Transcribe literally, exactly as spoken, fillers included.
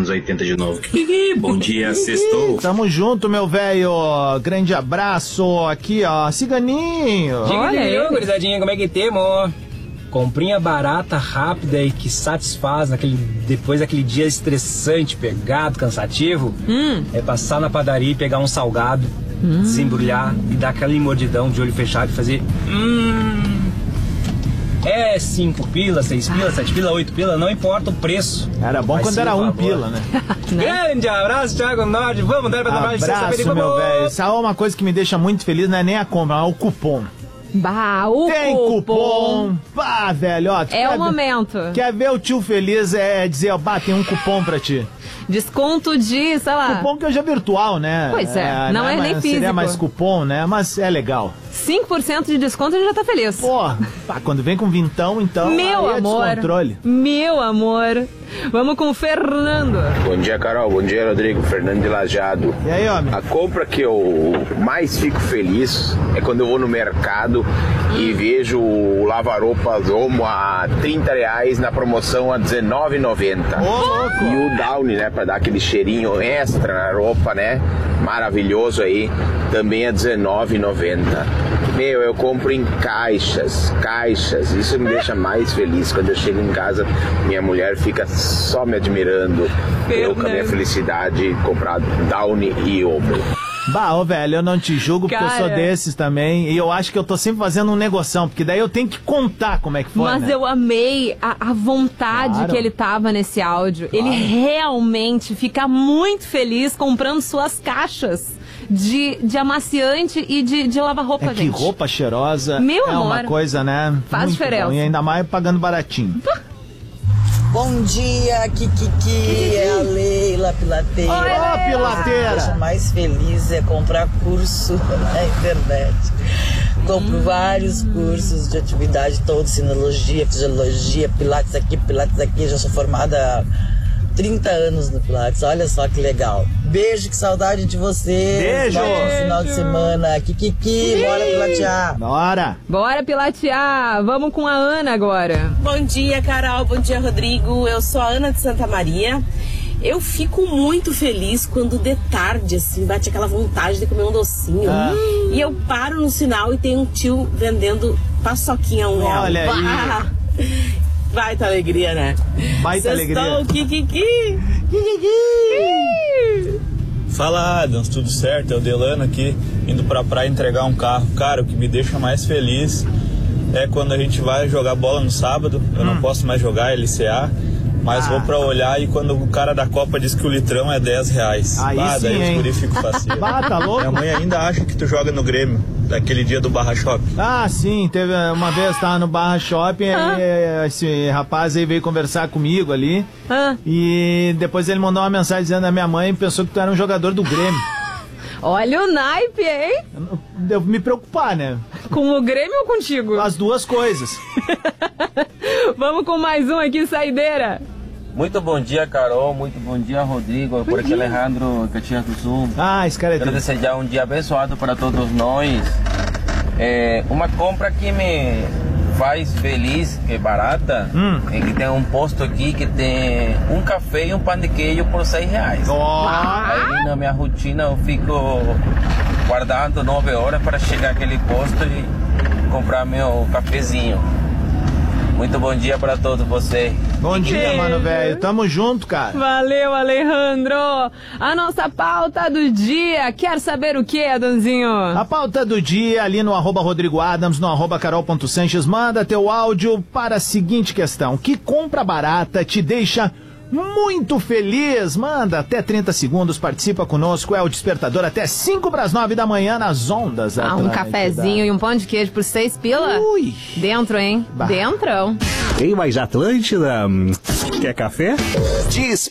anos oitenta de novo. Bom dia, sextou. Tamo junto, meu velho. Grande abraço. Aqui, ó, Ciganinho. Diga Olha aí, aí, gurizadinha, como é que temos? Comprinha barata, rápida e que satisfaz naquele, depois daquele dia estressante, pegado, cansativo. Hum. É passar na padaria e pegar um salgado, hum. desembrulhar e dar aquela mordidão de olho fechado e fazer... Hum. É cinco pila, seis pila, sete pila, oito pila, não importa o preço. Era bom quando era um favor. pila, né? Grande abraço, Thiago Norte. Vamos dar pra trabalhar de sexta-feira. Abraço, meu velho. Sabe uma coisa que me deixa muito feliz, não é nem a compra, é o cupom. Bah, o Tem cupom. cupom. Bah, velho, ó. É o momento. Quer ver o tio feliz é dizer, ó, bah, tem um cupom pra ti. Desconto de, sei lá... Cupom que hoje é virtual, né? Pois é, é não é, é nem físico. Seria mais cupom, né? Mas é legal. cinco por cento de desconto ele já tá feliz. Pô, pá, quando vem com vintão, então meu aí é amor, descontrole. Meu amor. Vamos com o Fernando. Bom dia, Carol. Bom dia, Rodrigo. Fernando de Lajeado. E aí, homem? A compra que eu mais fico feliz é quando eu vou no mercado e vejo o lava-roupas Omo a trinta reais na promoção a dezenove reais e noventa centavos. Oh, e o Downy, né, pra dar aquele cheirinho extra na roupa, né? Maravilhoso aí, também a dezenove reais e noventa centavos. Meu, eu compro em caixas, caixas, isso me deixa mais feliz. Quando eu chego em casa, minha mulher fica só me admirando. Eu, com a minha felicidade, comprar Downy e Omo. Bah, ô velho, eu não te julgo porque Cara, eu sou desses também. E eu acho que eu tô sempre fazendo um negoção, porque daí eu tenho que contar como é que foi. Mas né? eu amei a, a vontade Claro. que ele tava nesse áudio. Claro. Ele realmente fica muito feliz comprando suas caixas de, de amaciante e de, de lavar-roupa, É que gente. roupa cheirosa Meu é amor, uma coisa, né? faz muito diferença. bom. E ainda mais pagando baratinho. Bom dia, Kikiki, é a Leila Pilateira. Oi, Ó, O que Pilateira! me deixa mais feliz é comprar curso na internet. Compro hum. vários cursos de atividade, todos, sinologia, fisiologia, pilates aqui, pilates aqui. Já sou formada há trinta anos no pilates, olha só que legal. Beijo, que saudade de vocês. Beijo! Ótimo final de semana. Kikiki, bora pilatear. Bora! Bora pilatear. Vamos com a Ana agora. Bom dia, Carol. Bom dia, Rodrigo. Eu sou a Ana de Santa Maria. Eu fico muito feliz quando de tarde, assim, bate aquela vontade de comer um docinho. Ah. E eu paro no sinal e tem um tio vendendo paçoquinha a um real. Olha aí. Bah! Baita alegria, né? Baita Sextou, alegria. Kikiki. Fala, Adams, tudo certo? É o Delano aqui, indo pra praia entregar um carro. Cara, o que me deixa mais feliz é quando a gente vai jogar bola no sábado. Eu hum. não posso mais jogar L C A, mas ah. vou pra olhar e quando o cara da Copa diz que o litrão é dez reais. Aí ah, sim, daí hein? os guri ficam facinhos. Bah, tá louco? Minha mãe ainda acha que tu joga no Grêmio, daquele dia do Barra Shopping. Ah, sim, teve uma vez, tava no Barra Shopping, Ah. aí, esse rapaz aí veio conversar comigo ali, Ah. e depois ele mandou uma mensagem dizendo a minha mãe pensou que tu era um jogador do Grêmio. Olha o naipe, hein? Devo me preocupar, né? Com o Grêmio ou contigo? As duas coisas. Vamos com mais um aqui, saideira. Muito bom dia, Carol. Muito bom dia, Rodrigo. Por aqui, Alejandro, Caxias do Sul. Ah, esse cara é Quero dele. desejar um dia abençoado para todos nós. É, uma compra que me faz feliz, que é barata, Hum. é que tem um posto aqui que tem um café e um pão de queijo por seis reais. Ó. Aí na minha rotina eu fico guardando nove horas para chegar aquele posto e comprar meu cafezinho. Muito bom dia para todos vocês. Bom dia, Beijo. mano, velho. Tamo junto, cara. Valeu, Alejandro. A nossa pauta do dia. Quer saber o que, Adãozinho? A pauta do dia ali no arroba Rodrigo Adams, no arroba carol.sanches, manda teu áudio para a seguinte questão. Que compra barata te deixa muito feliz? Manda até trinta segundos, participa conosco, é o despertador até cinco para as nove da manhã nas ondas. Ah, um Atlântida. cafezinho e um pão de queijo por seis pila? Ui. Dentro, hein? Bah. Dentrão. Ei, mas Atlântida, hum, quer café?